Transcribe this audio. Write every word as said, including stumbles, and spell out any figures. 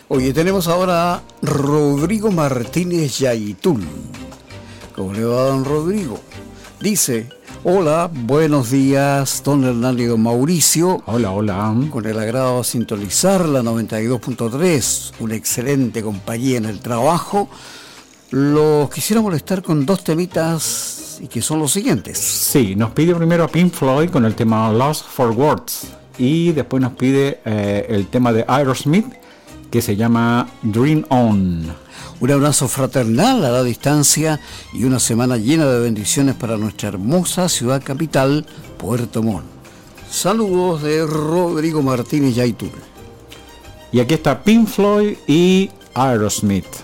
Oye, tenemos ahora a Rodrigo Martínez Yaitul. ¿Cómo le va, don Rodrigo? Dice: hola, buenos días, don Hernán y don Mauricio. Hola, hola. Con el agrado de sintonizar la noventa y dos punto tres, una excelente compañía en el trabajo. Los quisiera molestar con dos temitas y que son los siguientes. Sí, nos pide primero a Pink Floyd con el tema Lost for Words y después nos pide eh, el tema de Aerosmith que se llama Dream On. Un abrazo fraternal a la distancia y una semana llena de bendiciones para nuestra hermosa ciudad capital, Puerto Montt. Saludos de Rodrigo Martínez Yaitul. Y aquí está Pink Floyd y Aerosmith.